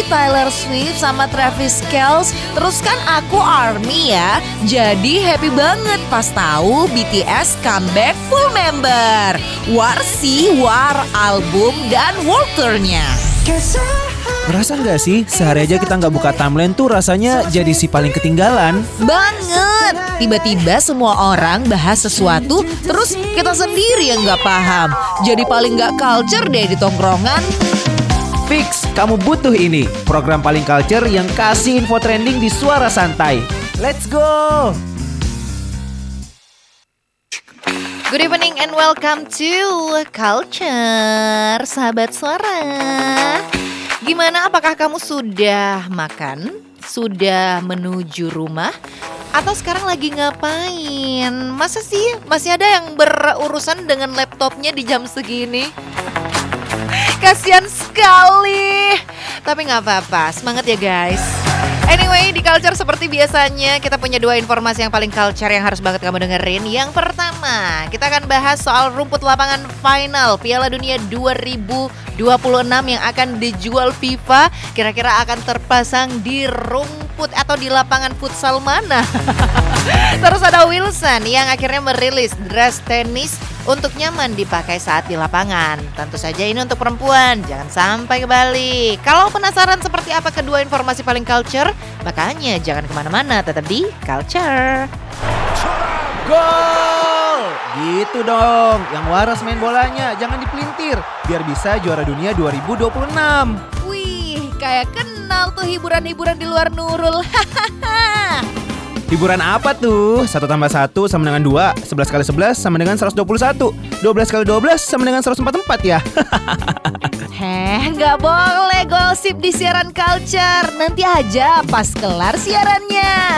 Taylor Swift sama Travis Kelce. Terus kan aku ARMY ya. Jadi happy banget pas tahu BTS comeback full member. War sih, War album dan world tour-nya. Merasa nggak sih sehari aja kita nggak buka timeline tuh rasanya jadi si paling ketinggalan? Banget. Tiba-tiba semua orang bahas sesuatu, terus kita sendiri yang nggak paham. Jadi paling nggak culture deh di tongkrongan. Fix, kamu butuh ini. Program paling culture yang kasih info trending di suara santai. Let's go! Good evening and welcome to Culture, sahabat suara. Gimana, apakah kamu sudah makan? Sudah menuju rumah? Atau sekarang lagi ngapain? Masa sih masih ada yang berurusan dengan laptopnya di jam segini? Kasian sekali. Tapi gak apa-apa, semangat ya guys. Anyway, di Culture seperti biasanya kita punya dua informasi yang paling culture yang harus banget kamu dengerin. Yang pertama, kita akan bahas soal rumput lapangan final Piala Dunia 2026 yang akan dijual FIFA. Kira-kira akan terpasang di rumput atau di lapangan futsal mana? Terus ada Wilson yang akhirnya merilis dress tenis untuk nyaman dipakai saat di lapangan. Tentu saja ini untuk perempuan, jangan sampai kebalik. Kalau penasaran seperti apa kedua informasi paling culture, makanya jangan kemana-mana, tetap di Culture. Gol! Gitu dong, yang waras main bolanya, jangan dipelintir, biar bisa juara dunia 2026. Wih, kayak kenal tuh hiburan-hiburan di luar Nurul. Hiburan apa tuh? 1 tambah 1 sama dengan 2, 11 kali 11 sama dengan 121, 12 kali 12 sama dengan 144 ya. Nggak boleh gosip di siaran Culture. Nanti aja pas kelar siarannya.